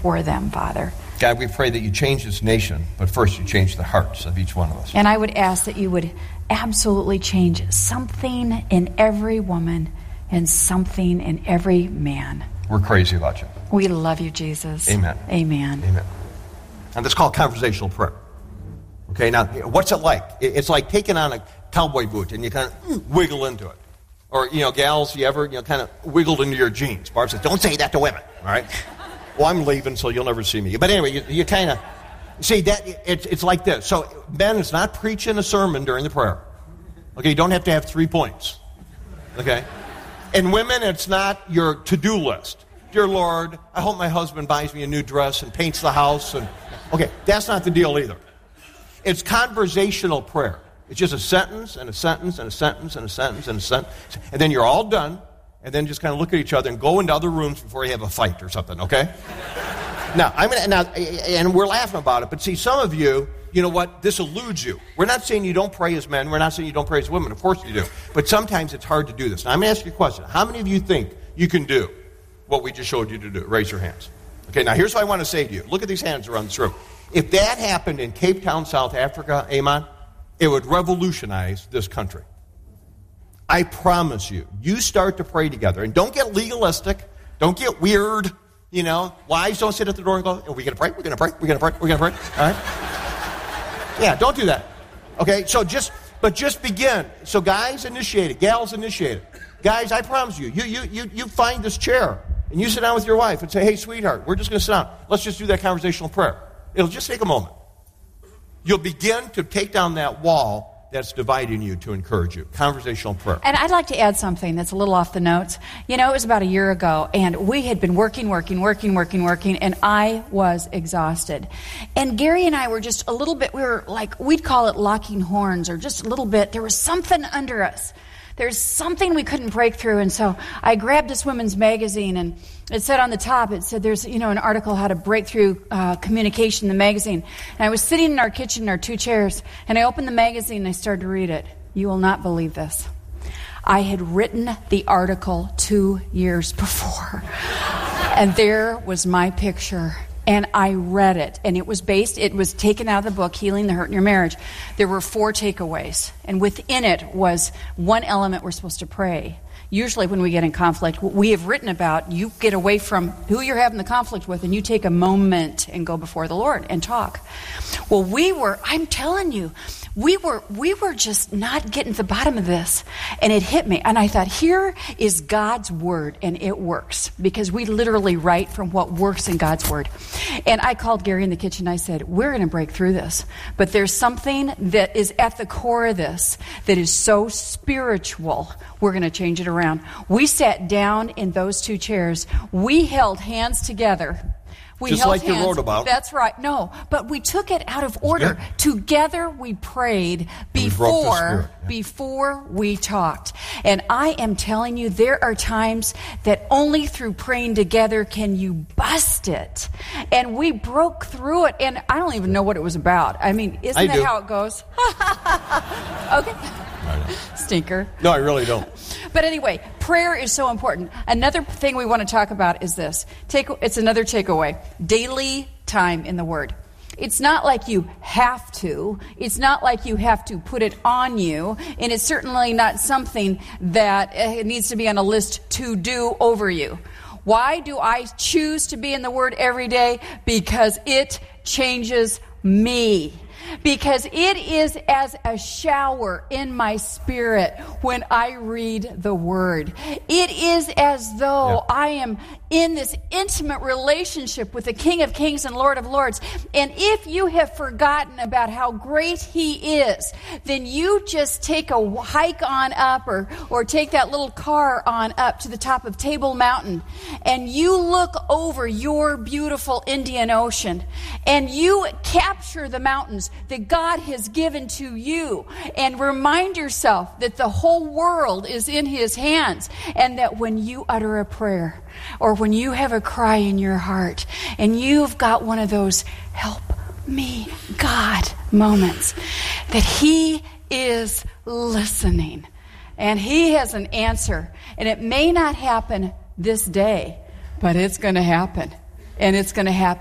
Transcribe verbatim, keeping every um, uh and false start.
for them, Father. God, we pray that you change this nation, but first you change the hearts of each one of us. And I would ask that you would absolutely change something in every woman and something in every man. We're crazy about you. We love you, Jesus. Amen. Amen. Amen. And that's called conversational prayer. Okay, now, what's it like? It's like taking on a cowboy boot and you kind of wiggle into it. Or, you know, gals, you ever, you know, kind of wiggled into your jeans. Barb says, don't say that to women, all right? Well, I'm leaving, so you'll never see me. But anyway, you, you kind of, see, that it's, it's like this. So, Ben is not preaching a sermon during the prayer. Okay, you don't have to have three points. Okay? And women, it's not your to-do list. Dear Lord, I hope my husband buys me a new dress and paints the house. And okay, that's not the deal either. It's conversational prayer. It's just a sentence and a sentence and a sentence and a sentence and a sentence. And then you're all done. And then just kind of look at each other and go into other rooms before you have a fight or something, okay? now, I'm gonna, now, and we're laughing about it, but see, some of you, you know what, this eludes you. We're not saying you don't pray as men. We're not saying you don't pray as women. Of course you do. But sometimes it's hard to do this. Now, I'm going to ask you a question. How many of you think you can do what we just showed you to do? Raise your hands. Okay, now here's what I want to say to you. Look at these hands around this room. If that happened in Cape Town, South Africa, Amon, it would revolutionize this country. I promise you, you start to pray together, and don't get legalistic, don't get weird, you know. Wives don't sit at the door and go, are we going to pray? We're going to pray? We're going to pray? We're going to pray? All right? Yeah, don't do that. Okay, so just, but just begin. So guys, initiate it. Gals, initiate it. Guys, I promise you, you, you, you, you find this chair, and you sit down with your wife and say, hey, sweetheart, we're just going to sit down. Let's just do that conversational prayer. It'll just take a moment. You'll begin to take down that wall that's dividing you to encourage you. Conversational prayer. And I'd like to add something that's a little off the notes. You know, it was about a year ago, and we had been working, working, working, working, working, and I was exhausted. And Gary and I were just a little bit, we were like, we'd call it locking horns, or just a little bit. There was something under us. There's something we couldn't break through. And so I grabbed this women's magazine, and it said on the top, it said there's, you know, an article how to break through uh, communication in the magazine. And I was sitting in our kitchen in our two chairs, and I opened the magazine and I started to read it. You will not believe this. I had written the article two years before. And there was my picture. And I read it, and it was based, it was taken out of the book, Healing the Hurt in Your Marriage. There were four takeaways, and within it was one element we're supposed to pray. Usually when we get in conflict, what we have written about, you get away from who you're having the conflict with, and you take a moment and go before the Lord and talk. Well, we were, I'm telling you, we were we were just not getting to the bottom of this, and it hit me. And I thought, here is God's word, and it works, because we literally write from what works in God's word. And I called Gary in the kitchen. I said, we're going to break through this, but there's something that is at the core of this that is so spiritual. We're going to change it around. We sat down in those two chairs. We held hands together. We Just held like hands. you wrote about. That's right. No, but we took it out of order. Together we prayed before, yeah. before we talked. And I am telling you, there are times that only through praying together can you bust it. And we broke through it, and I don't even know what it was about. I mean, isn't I that do. how it goes? Okay. Stinker. No, I really don't. But anyway, prayer is so important. Another thing we want to talk about is this. Take, it's another takeaway. Daily time in the Word. It's not like you have to. It's not like you have to put it on you. And it's certainly not something that uh, needs to be on a list to do over you. Why do I choose to be in the Word every day? Because it changes me. Because it is as a shower in my spirit when I read the Word. It is as though yeah. I am in this intimate relationship with the King of Kings and Lord of Lords. And if you have forgotten about how great He is, then you just take a hike on up or, or take that little car on up to the top of Table Mountain, and you look over your beautiful Indian Ocean, and you capture the mountains that God has given to you, and remind yourself that the whole world is in His hands, and that when you utter a prayer, or when you have a cry in your heart, and you've got one of those help me God moments, that He is listening, and He has an answer. And it may not happen this day, but it's going to happen. and it's going to happen.